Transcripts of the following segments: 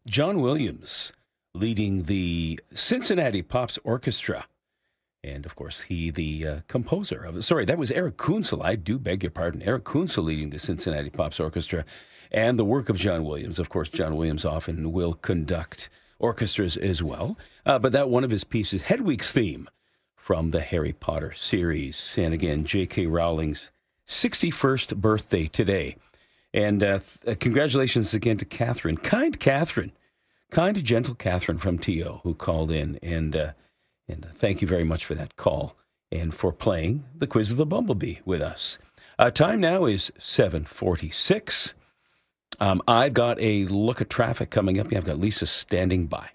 John Williams leading the Cincinnati Pops Orchestra. And, of course, the composer of it. Sorry, that was Eric Kunzel. I do beg your pardon. Eric Kunzel leading the Cincinnati Pops Orchestra. And the work of John Williams. Of course, John Williams often will conduct orchestras as well. But that one of his pieces, Hedwig's theme from the Harry Potter series. And again, J.K. Rowling's 61st birthday today. And congratulations again to Catherine. Kind, gentle Catherine from TO who called in. And thank you very much for that call and for playing the Quiz of the Bumblebee with us. Time now is 7:46. I've got a look at traffic coming up. I've got Lisa standing by.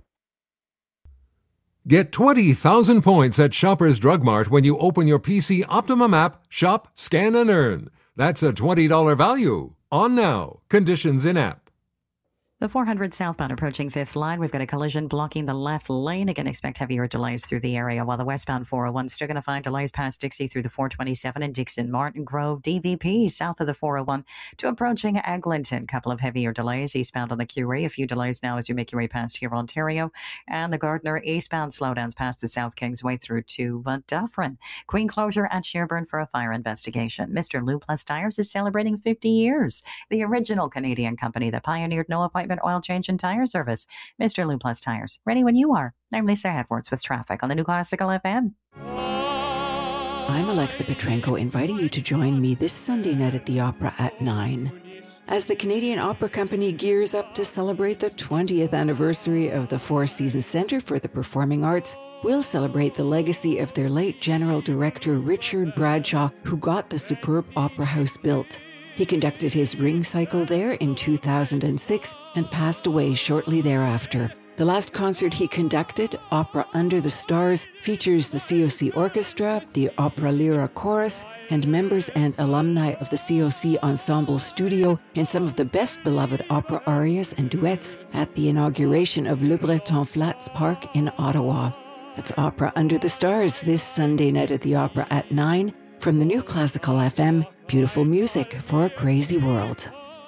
Get 20,000 points at Shoppers Drug Mart when you open your PC Optimum app, shop, scan, and earn. That's a $20 value. On now. Conditions in app. The 400 southbound approaching 5th line. We've got a collision blocking the left lane. Again, expect heavier delays through the area, while the westbound 401 still going to find delays past Dixie through the 427 and Dixon Martin Grove DVP south of the 401 to approaching Eglinton. Couple of heavier delays eastbound on the QE. A few delays now as you make your way past here, Ontario. And the Gardner eastbound slowdowns past the South Kingsway through to Dufferin. Queen closure at Sherbourne for a fire investigation. Mr. Lou Plus Tires is celebrating 50 years. The original Canadian company that pioneered no appointment oil change and tire service. Mr. Lou Plus Tires, ready when you are. I'm Lisa Edwards with traffic on the New Classical FM. I'm Alexa Petrenko, inviting you to join me this Sunday night at the Opera at 9. As the Canadian Opera Company gears up to celebrate the 20th anniversary of the Four Seasons Centre for the Performing Arts, we'll celebrate the legacy of their late General Director Richard Bradshaw, who got the superb Opera House built. He conducted his ring cycle there in 2006 and passed away shortly thereafter. The last concert he conducted, Opera Under the Stars, features the COC Orchestra, the Opera Lyra Chorus, and members and alumni of the COC Ensemble Studio in some of the best beloved opera arias and duets at the inauguration of Le Breton Flats Park in Ottawa. That's Opera Under the Stars this Sunday night at the Opera at 9 from the New Classical FM. Beautiful music for a crazy world.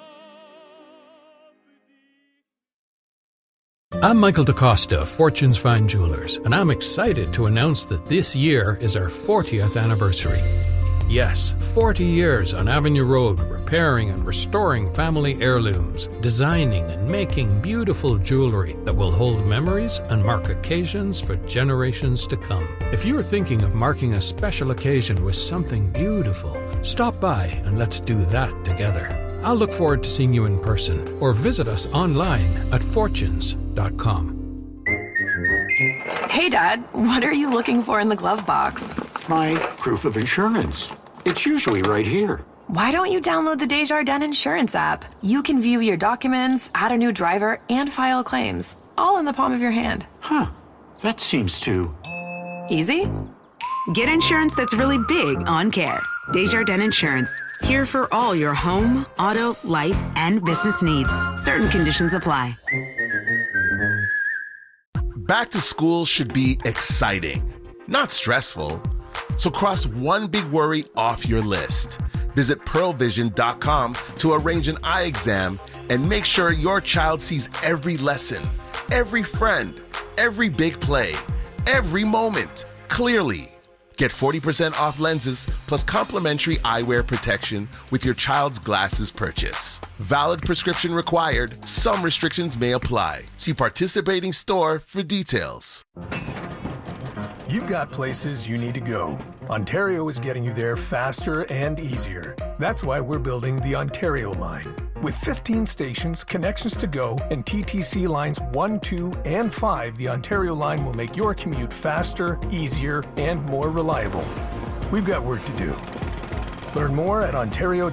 I'm Michael DaCosta of Fortune's Fine Jewelers, and I'm excited to announce that this year is our 40th anniversary. Yes, 40 years on Avenue Road, repairing and restoring family heirlooms, designing and making beautiful jewelry that will hold memories and mark occasions for generations to come. If you're thinking of marking a special occasion with something beautiful, stop by and let's do that together. I'll look forward to seeing you in person or visit us online at fortunes.com. Hey, Dad, what are you looking for in the glove box? My proof of insurance. It's usually right here. Why don't you download the Desjardins Insurance app? You can view your documents, add a new driver, and file claims, all in the palm of your hand. Huh. That seems too... easy? Get insurance that's really big on care. Desjardins Insurance. Here for all your home, auto, life, and business needs. Certain conditions apply. Back to school should be exciting, not stressful. So cross one big worry off your list. Visit pearlvision.com to arrange an eye exam and make sure your child sees every lesson, every friend, every big play, every moment clearly. Get 40% off lenses plus complimentary eyewear protection with your child's glasses purchase. Valid prescription required. Some restrictions may apply. See participating store for details. You've got places you need to go. Ontario is getting you there faster and easier. That's why we're building the Ontario line. With 15 stations, connections to go, and TTC lines 1, 2, and 5, the Ontario line will make your commute faster, easier, and more reliable. We've got work to do. Learn more at ontario.ca.